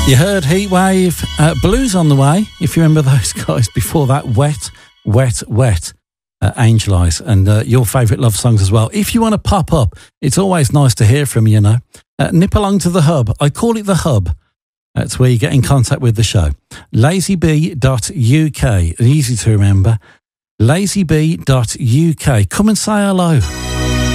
You heard Heatwave, Blues on the Way, if you remember those guys. Before that, Wet, Wet, Wet, Angel Eyes, and your favourite love songs as well. If you want to pop up, it's always nice to hear from you, nip along to the hub. I call it the hub. That's where you get in contact with the show. lazybee.uk, easy to remember. lazybee.uk. Come and say hello.